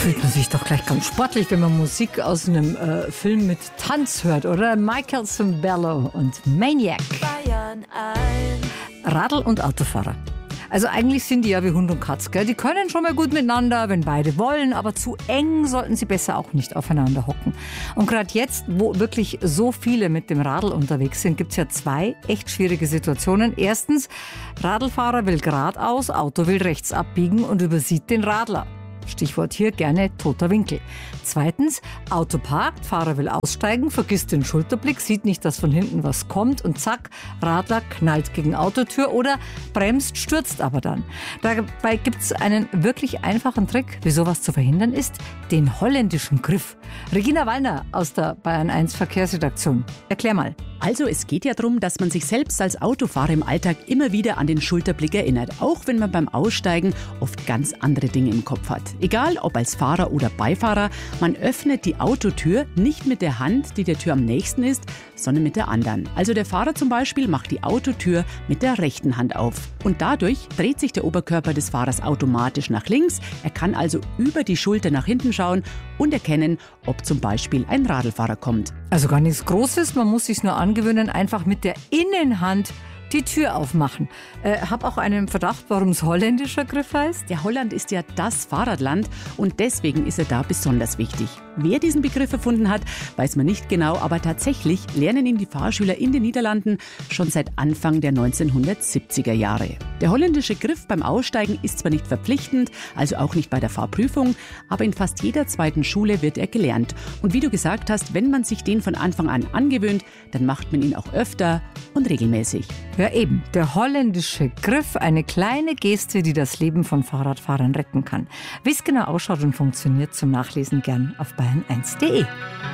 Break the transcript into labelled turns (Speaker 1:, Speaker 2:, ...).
Speaker 1: Fühlt man sich doch gleich ganz sportlich, wenn man Musik aus einem Film mit Tanz hört, oder? Michael Cimbello und Maniac.
Speaker 2: Bayern 1.
Speaker 1: Radl- und Autofahrer. Also eigentlich sind die ja wie Hund und Katz, gell? Die können schon mal gut miteinander, wenn beide wollen, aber zu eng sollten sie besser auch nicht aufeinander hocken. Und gerade jetzt, wo wirklich so viele mit dem Radl unterwegs sind, gibt es ja zwei echt schwierige Situationen. Erstens, Radlfahrer will geradeaus, Auto will rechts abbiegen und übersieht den Radler. Stichwort hier gerne toter Winkel. Zweitens, Auto parkt, Fahrer will aussteigen, vergisst den Schulterblick, sieht nicht, dass von hinten was kommt und zack, Radler knallt gegen Autotür oder bremst, stürzt aber dann. Dabei gibt es einen wirklich einfachen Trick, wie sowas zu verhindern ist, den holländischen Griff. Regina Wallner aus der Bayern 1 Verkehrsredaktion. Erklär mal.
Speaker 3: Also es geht ja darum, dass man sich selbst als Autofahrer im Alltag immer wieder an den Schulterblick erinnert, auch wenn man beim Aussteigen oft ganz andere Dinge im Kopf hat. Egal ob als Fahrer oder Beifahrer, man öffnet die Autotür nicht mit der Hand, die der Tür am nächsten ist, sondern mit der anderen. Also der Fahrer zum Beispiel macht die Autotür mit der rechten Hand auf. Und dadurch dreht sich der Oberkörper des Fahrers automatisch nach links. Er kann also über die Schulter nach hinten schauen und erkennen, ob zum Beispiel ein Radlfahrer kommt.
Speaker 1: Also gar nichts Großes, man muss sich nur angewöhnen, einfach mit der Innenhand die Tür aufmachen. Hab auch einen Verdacht, warum es holländischer Griff heißt.
Speaker 3: Ja, Holland ist ja das Fahrradland und deswegen ist er da besonders wichtig. Wer diesen Begriff erfunden hat, weiß man nicht genau, aber tatsächlich lernen ihn die Fahrschüler in den Niederlanden schon seit Anfang der 1970er Jahre. Der holländische Griff beim Aussteigen ist zwar nicht verpflichtend, also auch nicht bei der Fahrprüfung, aber in fast jeder zweiten Schule wird er gelernt. Und wie du gesagt hast, wenn man sich den von Anfang an angewöhnt, dann macht man ihn auch öfter und regelmäßig.
Speaker 1: Ja eben, der holländische Griff, eine kleine Geste, die das Leben von Fahrradfahrern retten kann. Wie es genau ausschaut und funktioniert, zum Nachlesen gern auf bayern1.de.